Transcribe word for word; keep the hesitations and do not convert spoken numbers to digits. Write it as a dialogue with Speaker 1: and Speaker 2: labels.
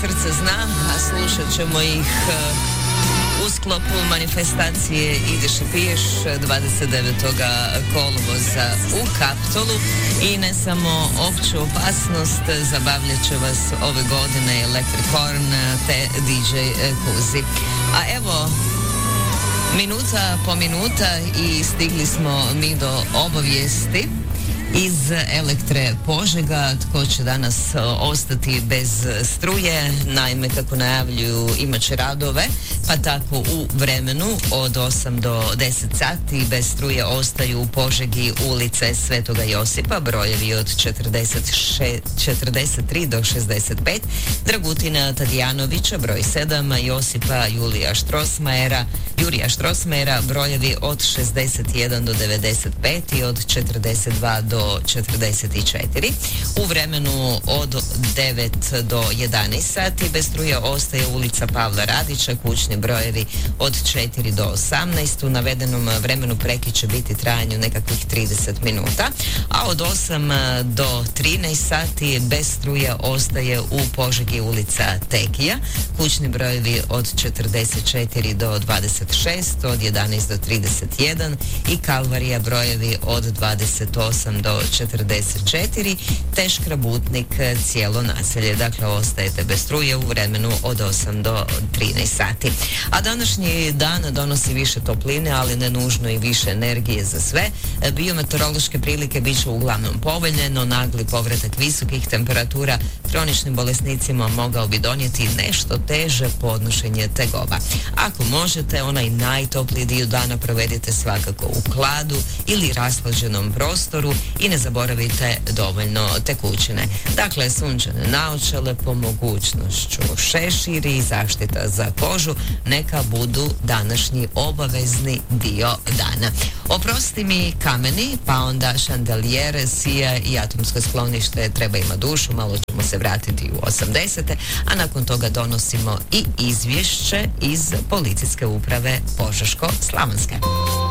Speaker 1: srce zna, a slušat ćemo ih u sklopu manifestacije Ideš i piješ dvadeset devetog kolovoza u Kaptolu. I ne samo opću opasnost, zabavljat će vas ove godine Electric Horn te D J Kuzi. A evo, minuta po minuta i stigli smo mi do obavijesti iz Elektre Požega. Tko će danas ostati bez struje? Naime, kako najavljuju, imat će radove, pa tako u vremenu od osam do deset sati bez struje ostaju u Požegi ulice Svetoga Josipa, brojevi od četrdeset tri do šezdeset pet, Dragutina Tadijanovića, broj sedam, Josipa Julija Štrosmajera, Jurija Štrosmajera, brojevi od šezdeset jedan do devedeset pet i od četrdeset dva do četrdeset četiri. U vremenu od devet do jedanaest sati bez struje ostaje ulica Pavla Radića, kućni brojevi od četiri do osamnaest. U navedenom vremenu prekid će biti trajanju nekakvih trideset minuta, a od osam do trinaest sati bez struje ostaje u Požegi ulica Tekija, kućni brojevi od četrdeset četiri do dvadeset šest, od jedanaest do trideset jedan i Kalvarija, brojevi od dvadeset osam do četrdeset četiri, te Škrabutnik, cijelo naselje. Dakle, ostajete bez struje u vremenu od osam do trinaest sati. A današnji dan donosi više topline, ali ne nužno i više energije za sve. Biometeorološke prilike bit će uglavnom povoljne, no nagli povratak visokih temperatura kroničnim bolesnicima mogao bi donijeti nešto teže podnošenje tegoba. Ako možete, onaj najtopliji dio dana provedite svakako u hladu ili rashlađenom prostoru i ne zaboravite dovoljno tekućine. Dakle, sunčane naočale, po mogućnošću šeširi i zaštita za kožu neka budu današnji obavezni dio dana. Oprosti mi kameni, pa onda šandelijere, sija i atomsko sklonište treba ima dušu, malo ćemo se vratiti u osamdesete, a nakon toga donosimo i izvješće iz policijske uprave Požeško-slavonske.